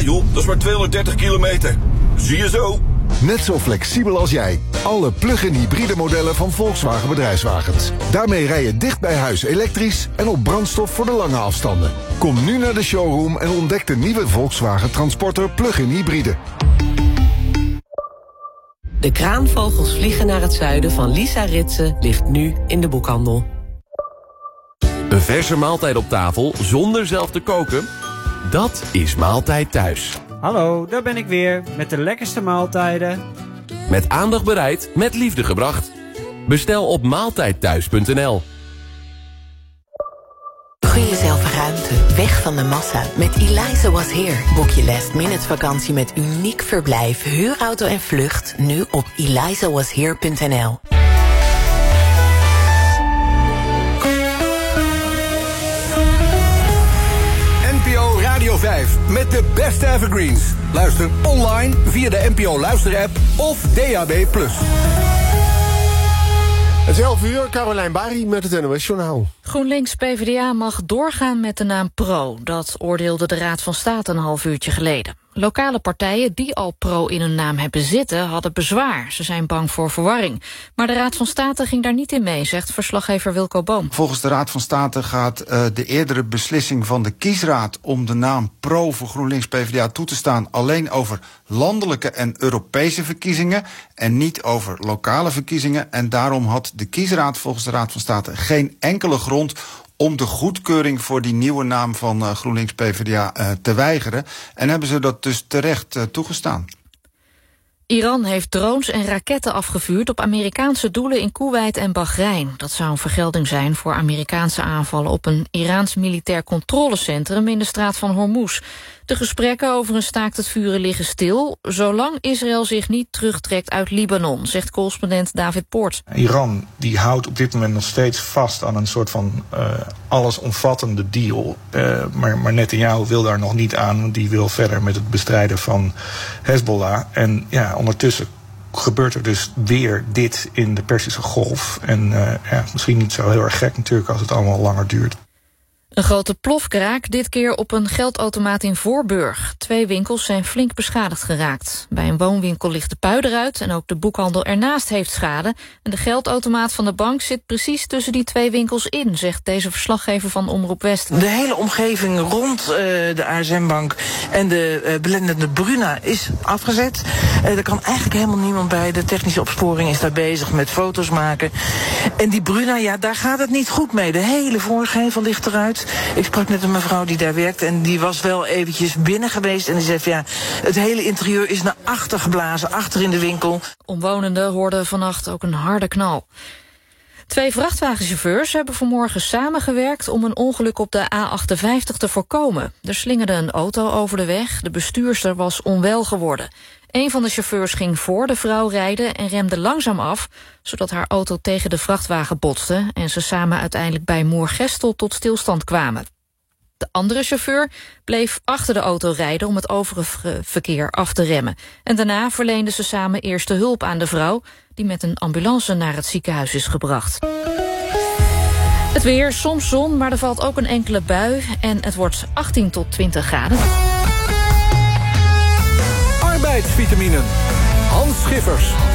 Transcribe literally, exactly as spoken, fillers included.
joh, dat is maar tweehonderddertig kilometer. Zie je zo. Net zo flexibel als jij. Alle plug-in hybride modellen van Volkswagen Bedrijfswagens. Daarmee rij je dicht bij huis elektrisch en op brandstof voor de lange afstanden. Kom nu naar de showroom en ontdek de nieuwe Volkswagen Transporter plug-in hybride. De kraanvogels vliegen naar het zuiden van Lisa Ritsen ligt nu in de boekhandel. Een verse maaltijd op tafel zonder zelf te koken? Dat is Maaltijd Thuis. Hallo, daar ben ik weer met de lekkerste maaltijden. Met aandacht bereid, met liefde gebracht. Bestel op maaltijdthuis punt n l. Gun jezelf ruimte, weg van de massa. Met Eliza Was Here boek je last minute vakantie met uniek verblijf, huurauto en vlucht. Nu op eliza was here punt n l. N P O Radio vijf met de beste evergreens. Luister online via de N P O Luister-app of D A B plus. Het is elf uur, Carolijn Bari met het N O S-journaal. GroenLinks P v d A mag doorgaan met de naam Pro. Dat oordeelde de Raad van State een half uurtje geleden. Lokale partijen die al Pro in hun naam hebben zitten, hadden bezwaar. Ze zijn bang voor verwarring. Maar de Raad van State ging daar niet in mee, zegt verslaggever Wilco Boom. Volgens de Raad van State gaat uh, de eerdere beslissing van de kiesraad om de naam Pro voor GroenLinks P v d A toe te staan alleen over landelijke en Europese verkiezingen en niet over lokale verkiezingen. En daarom had de kiesraad volgens de Raad van State geen enkele grond om de goedkeuring voor die nieuwe naam van uh, GroenLinks P v d A uh, te weigeren. En hebben ze dat dus terecht uh, toegestaan. Iran heeft drones en raketten afgevuurd op Amerikaanse doelen in Koeweit en Bahrein. Dat zou een vergelding zijn voor Amerikaanse aanvallen op een Iraans militair controlecentrum in de straat van Hormuz. De gesprekken over een staakt het vuren liggen stil, zolang Israël zich niet terugtrekt uit Libanon, zegt correspondent David Poort. Iran die houdt op dit moment nog steeds vast aan een soort van uh, allesomvattende deal. Uh, maar, maar Netanyahu wil daar nog niet aan, die wil verder met het bestrijden van Hezbollah. En ja, ondertussen gebeurt er dus weer dit in de Perzische Golf. En uh, ja, misschien niet zo heel erg gek natuurlijk als het allemaal langer duurt. Een grote plofkraak, dit keer op een geldautomaat in Voorburg. Twee winkels zijn flink beschadigd geraakt. Bij een woonwinkel ligt de pui eruit en ook de boekhandel ernaast heeft schade. En de geldautomaat van de bank zit precies tussen die twee winkels in, zegt deze verslaggever van Omroep West. De hele omgeving rond uh, de A S M-bank en de uh, belendende Bruna is afgezet. Uh, er kan eigenlijk helemaal niemand bij. De technische opsporing is daar bezig met foto's maken. En die Bruna, ja, daar gaat het niet goed mee. De hele voorgevel ligt eruit. Ik sprak met een mevrouw die daar werkt en die was wel eventjes binnen geweest. En die zei van ja, het hele interieur is naar achter geblazen, achter in de winkel. Omwonenden hoorden vannacht ook een harde knal. Twee vrachtwagenchauffeurs hebben vanmorgen samengewerkt om een ongeluk op de A achtenvijftig te voorkomen. Er slingerde een auto over de weg, de bestuurster was onwel geworden. Een van de chauffeurs ging voor de vrouw rijden en remde langzaam af, zodat haar auto tegen de vrachtwagen botste en ze samen uiteindelijk bij Moergestel tot stilstand kwamen. De andere chauffeur bleef achter de auto rijden om het overige verkeer af te remmen. En daarna verleenden ze samen eerste hulp aan de vrouw, die met een ambulance naar het ziekenhuis is gebracht. Het weer, soms zon, maar er valt ook een enkele bui en het wordt achttien tot twintig graden. Arbeidsvitaminen. Hans Schiffers.